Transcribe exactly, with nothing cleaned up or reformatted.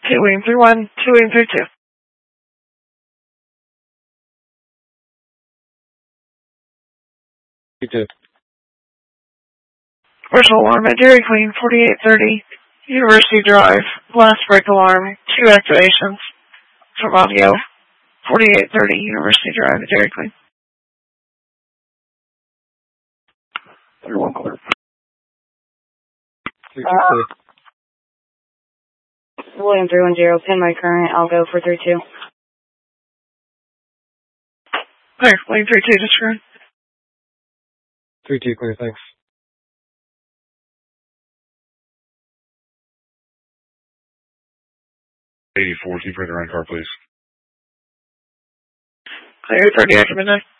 Two William three one, two William three two. You too. Commercial alarm at Dairy Queen, forty-eight thirty, University Drive. Last break alarm, two activations from audio, forty-eight thirty, University Drive at Dairy Queen. You're welcome. Uh, William three one zero, pin my current, I'll go for three two. Clear, William three two, just run. three two, clear, thanks. eighty-four, keep right around car, please. Clear, thirty after midnight.